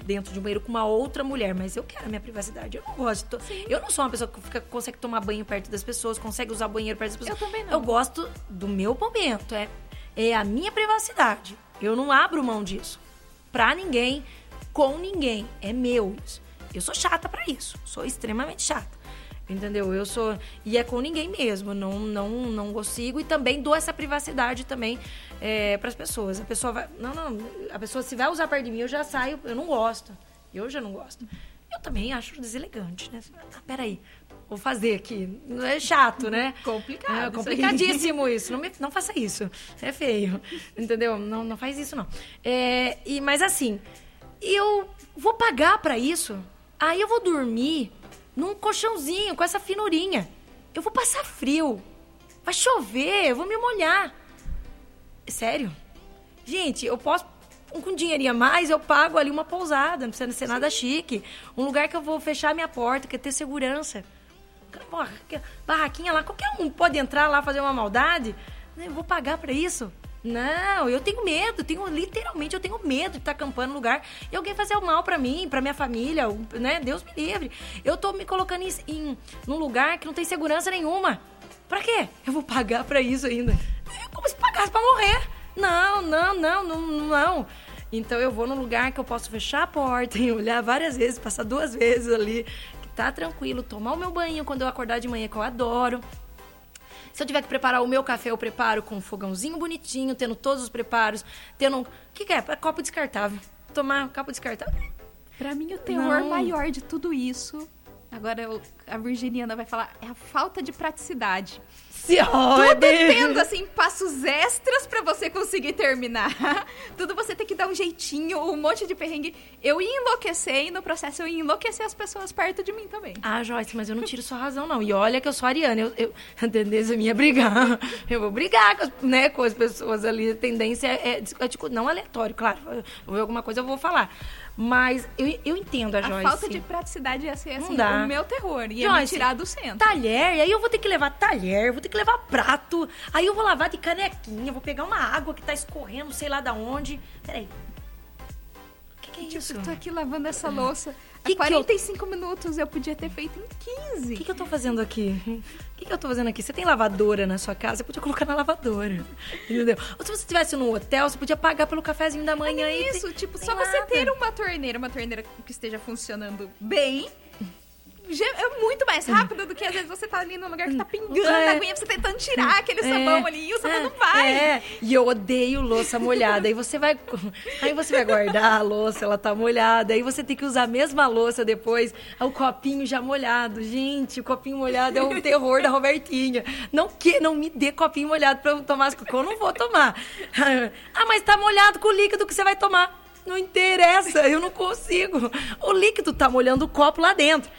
dentro de um banheiro com uma outra mulher, mas eu quero a minha privacidade. Eu não gosto. Eu não sou uma pessoa que consegue tomar banho perto das pessoas, consegue usar banheiro perto das pessoas. Eu também não. Eu gosto do meu momento, é a minha privacidade. Eu não abro mão disso. Pra ninguém, com ninguém. É meu isso. Eu sou chata pra isso. Sou extremamente chata. Entendeu? Eu sou... E é com ninguém mesmo. Não consigo. E também dou essa privacidade também pras pessoas. A pessoa vai... Não. A pessoa, se vai usar perto de mim, eu já saio. Eu não gosto. Eu já não gosto. Eu também acho deselegante, né? Peraí. Vou fazer aqui. Não é chato, né? Complicado. É complicadíssimo isso. Não faça isso. É feio. Entendeu? Não faz isso, não. Mas assim, eu vou pagar pra isso. Aí eu vou dormir num colchãozinho, com essa finurinha. Eu vou passar frio. Vai chover, eu vou me molhar. Sério? Gente, eu posso... Com dinheirinho a mais, eu pago ali uma pousada. Não precisa ser nada chique. Um lugar que eu vou fechar minha porta, quer ter segurança. Barraquinha lá, qualquer um pode entrar lá, fazer uma maldade. Eu vou pagar pra isso? Não, eu tenho medo. Literalmente, eu tenho medo de estar acampando no lugar e alguém fazer o mal pra mim, pra minha família, né? Deus me livre. Eu tô me colocando num lugar que não tem segurança nenhuma. Pra quê? Eu vou pagar pra isso ainda. É como se pagasse pra morrer. Não. Então eu vou num lugar que eu posso fechar a porta e olhar várias vezes, passar 2 vezes ali, que tá tranquilo, tomar o meu banho quando eu acordar de manhã, que eu adoro. Se eu tiver que preparar o meu café, eu preparo com um fogãozinho bonitinho, tendo todos os preparos, tendo... O que é? Copo descartável. Tomar copo descartável. Pra mim, o terror maior de tudo isso... Agora a virginiana vai falar, é a falta de praticidade. Tudo tendo, assim, passos extras pra você conseguir terminar. Tudo você tem que dar um jeitinho, um monte de perrengue. Eu ia enlouquecer e no processo eu ia enlouquecer as pessoas perto de mim também. Ah, Joyce, mas eu não tiro sua razão, não. E olha que eu sou ariana. A tendência minha é brigar. Eu vou brigar com as pessoas ali. A tendência não aleatório, claro. Eu vou ver alguma coisa, eu vou falar. Mas eu entendo a Joyce. A falta de praticidade ia ser, assim, o meu terror. Ia Joyce, me tirar do centro. Talher, e aí eu vou ter que levar talher, vou ter que levar prato. Aí eu vou lavar de canequinha, vou pegar uma água que tá escorrendo, sei lá da onde. Peraí. O que é isso? Eu tô aqui lavando essa louça. Há 45 minutos, eu podia ter feito em 15. O que eu tô fazendo aqui? O que eu tô fazendo aqui? Você tem lavadora na sua casa? Você podia colocar na lavadora. Entendeu? Ou se você estivesse num hotel, você podia pagar pelo cafezinho da manhã. Isso, só você ter uma torneira que esteja funcionando bem... É muito mais rápido do que às vezes você tá ali num lugar que tá pingando a aguinha, você tentando tirar aquele sabão ali e o sabão não vai. E eu odeio louça molhada. Aí você vai guardar a louça, ela tá molhada. Aí você tem que usar a mesma louça depois. O copinho já molhado. Gente, o copinho molhado é o terror da Robertinha. Não me dê copinho molhado pra eu tomar as coisas. Eu não vou tomar. Ah, mas tá molhado com o líquido que você vai tomar. Não interessa, eu não consigo. O líquido tá molhando o copo lá dentro.